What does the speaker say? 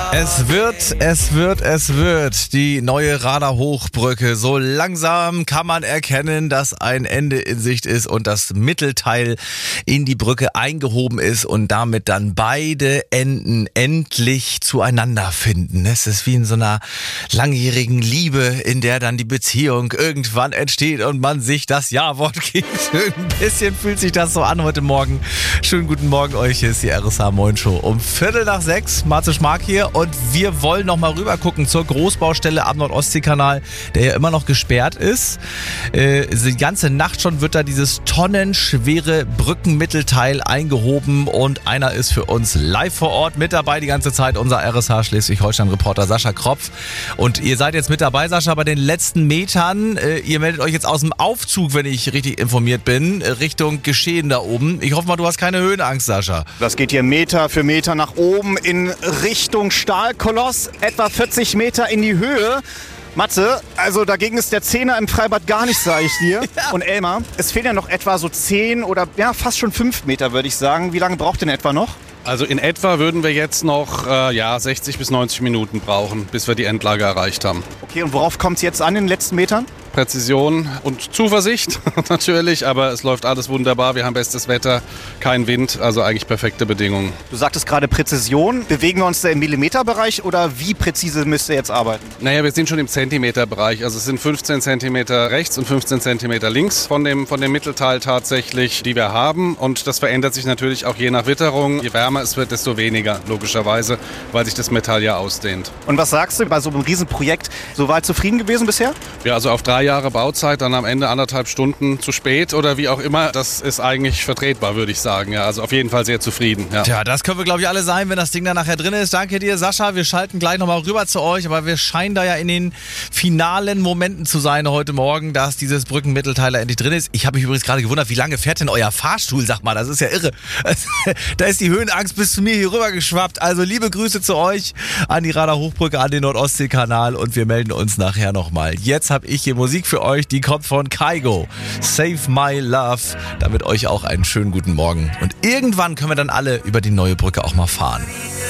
Es wird die neue Rader Hochbrücke. So langsam kann man erkennen, dass ein Ende in Sicht ist und das Mittelteil in die Brücke eingehoben ist und damit dann beide Enden endlich zueinander finden. Es ist wie in so einer langjährigen Liebe, in der dann die Beziehung irgendwann entsteht und man sich das Ja-Wort gibt. Ein bisschen fühlt sich das so an heute Morgen. Schönen guten Morgen euch, hier ist die RSH Moin Show. Um 5:45, Marze Schmark hier und wir wollen noch mal rüber gucken zur Großbaustelle am Nord-Ostsee-Kanal, der ja immer noch gesperrt ist. Die ganze Nacht schon wird da dieses tonnenschwere Brückenmittelteil eingehoben und einer ist für uns live vor Ort mit dabei die ganze Zeit, unser RSH Schleswig-Holstein-Reporter Sascha Kropf. Und ihr seid jetzt mit dabei, Sascha, bei den letzten Metern. Ihr meldet euch jetzt aus dem Aufzug, wenn ich richtig informiert bin, Richtung Geschehen da oben. Ich hoffe mal, du hast keine Höhenangst, Sascha. Das geht hier Meter für Meter nach oben in Richtung Stahlkoloss, etwa 40 Meter in die Höhe. Matze, also dagegen ist der Zehner im Freibad gar nicht, sage ich dir. Ja. Und Elmar, es fehlen ja noch etwa so 10 oder ja fast schon 5 Meter, würde ich sagen. Wie lange braucht ihr denn etwa noch? Also in etwa würden wir jetzt noch 60 bis 90 Minuten brauchen, bis wir die Endlage erreicht haben. Okay, und worauf kommt es jetzt an in den letzten Metern? Präzision und Zuversicht natürlich, aber es läuft alles wunderbar. Wir haben bestes Wetter, kein Wind, also eigentlich perfekte Bedingungen. Du sagtest gerade Präzision. Bewegen wir uns da im Millimeterbereich oder wie präzise müsst ihr jetzt arbeiten? Naja, wir sind schon im Zentimeterbereich. Also es sind 15 Zentimeter rechts und 15 Zentimeter links von dem Mittelteil tatsächlich, die wir haben. Und das verändert sich natürlich auch je nach Witterung. Je wärmer es wird, desto weniger, logischerweise, weil sich das Metall ja ausdehnt. Und was sagst du bei so einem Riesenprojekt? So weit zufrieden gewesen bisher? Ja, also auf 3 Jahre Bauzeit, dann am Ende 1,5 Stunden zu spät oder wie auch immer, das ist eigentlich vertretbar, würde ich sagen. Ja, also auf jeden Fall sehr zufrieden. Ja. Tja, das können wir, glaube ich, alle sein, wenn das Ding dann nachher drin ist. Danke dir, Sascha. Wir schalten gleich nochmal rüber zu euch, aber wir scheinen da ja in den finalen Momenten zu sein heute Morgen, dass dieses Brückenmittelteil endlich drin ist. Ich habe mich übrigens gerade gewundert, wie lange fährt denn euer Fahrstuhl? Sag mal, das ist ja irre. Da ist die Höhenangst bis zu mir hier rüber geschwappt. Also liebe Grüße zu euch an die Rader Hochbrücke, an den Nord-Ostsee-Kanal und wir melden uns nachher nochmal. Jetzt habe ich hier Musik für euch, die kommt von Kygo. Save My Love. Damit euch auch einen schönen guten Morgen. Und irgendwann können wir dann alle über die neue Brücke auch mal fahren.